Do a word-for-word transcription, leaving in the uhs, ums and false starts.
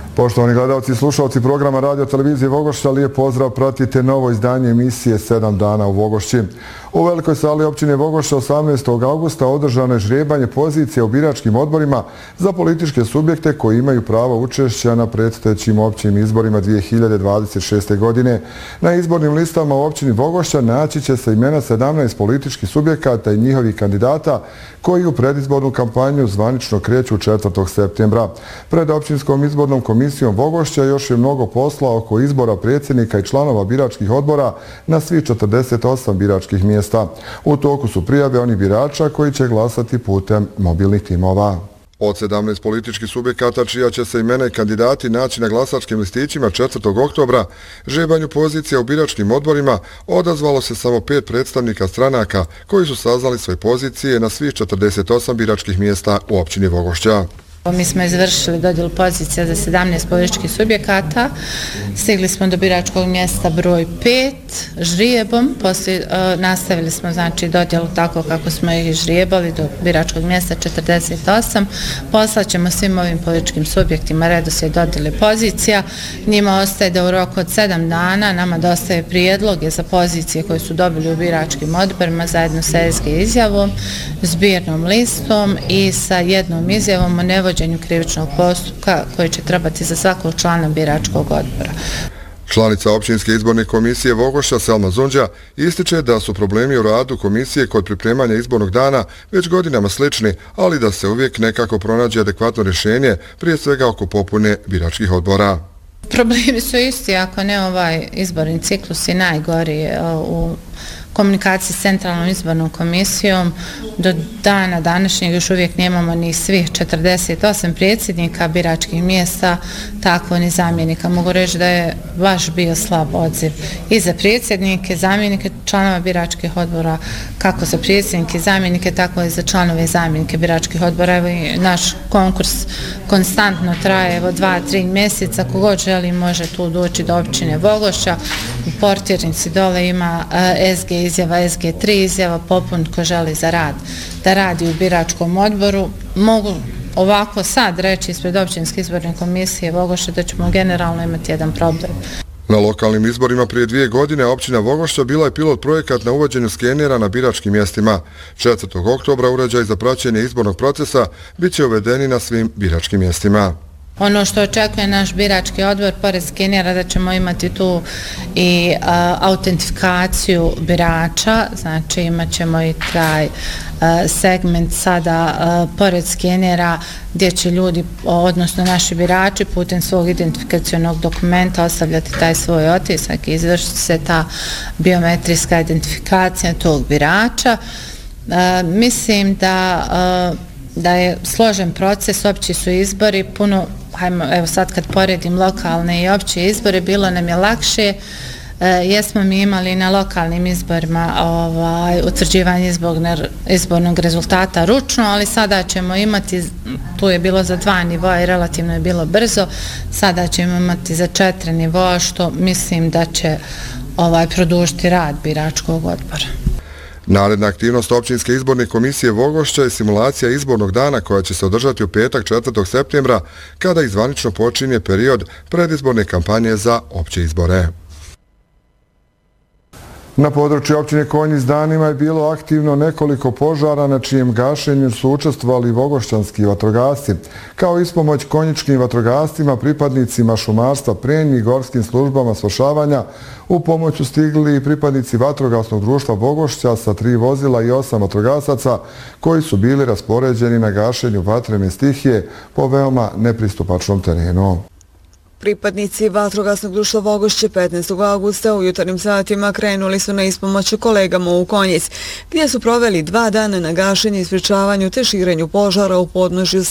Poštovani gledalci i slušalci programa Radio Televizije Vogošća, lijep pozdrav, pratite novo izdanje emisije sedam dana u Vogošći. U velikoj sali općine Vogošća osamnaestog augusta održano je žrijebanje pozicija u biračkim odborima za političke subjekte koji imaju pravo učešća na predstojećim općim izborima dvije hiljade dvadeset šeste. godine. Na izbornim listama u općini Vogošća naći će se imena sedamnaest političkih subjekata i njihovih kandidata koji u predizbornu kampanju zvanično kreću četvrtog septembra. Pred općinskom izbornom komisijom Vogošća još je mnogo posla oko izbora predsjednika i članova biračkih odbora na svih četrdeset osam biračkih mjesta. U toku su prijave onih birača koji će glasati putem mobilnih timova. Od sedamnaest političkih subjekata čija će se imena i kandidati naći na glasačkim listićima četvrtog oktobra, žrebanju pozicija u biračkim odborima odazvalo se samo pet predstavnika stranaka koji su saznali svoje pozicije na svih četrdeset osam biračkih mjesta u općini Vogošća. Mi smo izvršili dodjelu pozicija za sedamnaest političkih subjekata. Stigli smo do biračkog mjesta broj pet žrijebom. Poslije uh, nastavili smo znači dodjelu tako kako smo ih žrijebali do biračkog mjesta četrdeset osam. Poslaćemo svim ovim političkim subjektima redoslijed dodjele pozicija. Njima ostaje da u roku od sedam dana nama dostave prijedloge za pozicije koje su dobili u biračkim odborima zajedno sa S G izjavom, zbirnom listom i sa jednom izjavom o nevođenju krivičnog postupka koji će trebati za svakog člana biračkog odbora. Članica općinske izborne komisije Vogošća Selma Zunđa ističe da su problemi u radu komisije kod pripremanja izbornog dana već godinama slični, ali da se uvijek nekako pronađe adekvatno rješenje, prije svega oko popune biračkih odbora. Problemi su isti, ako ne ovaj izborni ciklus i najgori u komunikaciji s centralnom izbornom komisijom. Do dana današnjeg još uvijek nemamo ni svih četrdeset osam predsjednika biračkih mjesta, tako ni zamjenika. Mogu reći da je baš bio slab odziv i za predsjednike, zamjenike članova biračkih odbora, kako za predsjednike i zamjenike, tako i za članove i zamjenike biračkih odbora. Evo i naš konkurs konstantno traje, evo dva, tri mjeseca, kogod želi može tu doći do općine Vogošća. U portirnici dole ima uh, S G izjava, S G tri izjava, popun ko želi za rad da radi u biračkom odboru. Mogu ovako sad reći ispred općinske izborne komisije Vogošća da ćemo generalno imati jedan problem. Na lokalnim izborima prije dvije godine općina Vogošća bila je pilot projekat na uvođenju skenera na biračkim mjestima. četvrtog oktobra uređaj za praćenje izbornog procesa bit će uvedeni na svim biračkim mjestima. Ono što očekuje naš birački odbor, pored skenera, da ćemo imati tu i a, autentifikaciju birača, znači imat ćemo i taj a, segment sada a, pored skenera gdje će ljudi, odnosno naši birači, putem svog identifikacionog dokumenta ostavljati taj svoj otisak i izvršiti se ta biometrijska identifikacija tog birača. A, mislim da a, da je složen proces, opći su izbori, puno, hajmo, evo sad kad poredim lokalne i opće izbore, bilo nam je lakše, e, jesmo mi imali na lokalnim izborima ovaj, utvrđivanje izbornog, izbornog rezultata ručno, ali sada ćemo imati, tu je bilo za dva nivoa i relativno je bilo brzo, sada ćemo imati za četiri nivoa, što mislim da će ovaj, produžiti rad biračkog odbora. Naredna aktivnost općinske izborne komisije Vogošća je simulacija izbornog dana koja će se održati u petak četvrtog septembra kada izvanično počinje period predizborne kampanje za opće izbore. Na području općine Konjic danima je bilo aktivno nekoliko požara na čijem gašenju su učestvovali vogošćanski vatrogasci, kao ispomoć konjičkim vatrogascima, pripadnicima šumarstva Prenj i gorskim službama spašavanja. U pomoć su stigli i pripadnici vatrogasnog društva Vogošća sa tri vozila i osam vatrogasaca koji su bili raspoređeni na gašenju vatrene stihije po veoma nepristupačnom terenu. Pripadnici vatrogasnog društva Vogošće petnaestog augusta u jutarnjim satima krenuli su na ispomoć kolegama u Konjic, gdje su proveli dva dana na gašenju i sprječavanju te širenju požara u podnožju